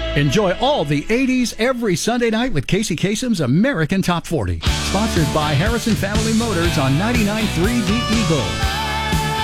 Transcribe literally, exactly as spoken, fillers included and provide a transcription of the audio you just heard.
Enjoy all the eighties every Sunday night with Casey Kasem's American Top forty. Sponsored by Harrison Family Motors on ninety-nine point three The Eagle.